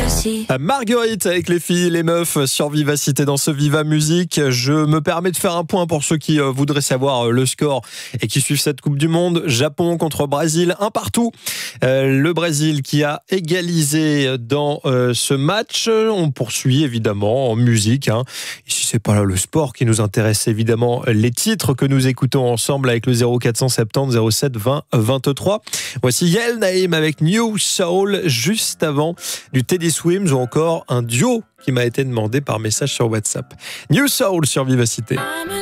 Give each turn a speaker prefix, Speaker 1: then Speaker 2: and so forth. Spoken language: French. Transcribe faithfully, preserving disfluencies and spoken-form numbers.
Speaker 1: aussi.
Speaker 2: Marguerite avec les filles, les meufs sur Vivacité dans ce Viva Musique. Je me permets de faire un point pour ceux qui voudraient savoir le score et qui suivent cette Coupe du Monde. Japon contre Brésil, un partout. Euh, le Brésil qui a égalisé dans euh, ce match. On poursuit évidemment en musique. Hein. Ici, c'est pas là le sport qui nous intéresse, évidemment les titres que nous écoutons ensemble avec le zéro quatre cent soixante-dix zéro sept vingt vingt-trois. Voici Yael Naïm avec New Soul, juste avant du Teddy Swims ou encore un duo qui m'a été demandé par message sur WhatsApp. New Soul sur Vivacité.